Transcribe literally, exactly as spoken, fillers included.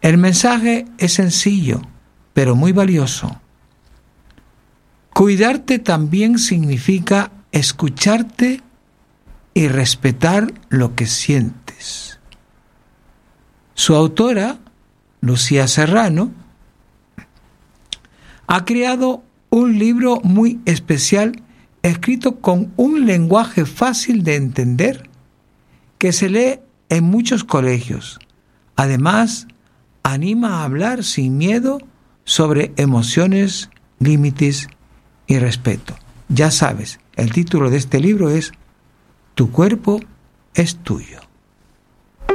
El mensaje es sencillo, pero muy valioso. Cuidarte también significa escucharte y respetar lo que sientes. Su autora, Lucía Serrano, ha creado un libro muy especial escrito con un lenguaje fácil de entender que se lee en muchos colegios. Además, anima a hablar sin miedo sobre emociones, límites y respeto. Ya sabes, el título de este libro es Tu cuerpo es tuyo.